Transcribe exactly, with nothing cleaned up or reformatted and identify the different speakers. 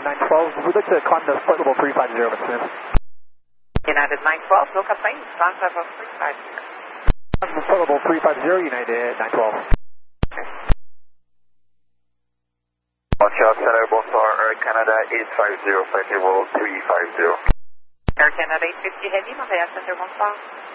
Speaker 1: nine twelve. We'd like to climb the flight level three five zero, Mister Smith.
Speaker 2: United nine twelve, no complaints. Climb level three five zero.
Speaker 1: Flight level three five zero, United nine twelve.
Speaker 3: Montreal Center, bonsoir, Air Canada eight five zero, flight level three five zero.
Speaker 2: Air Canada eight fifty Heavy, Montreal Center, bonsoir.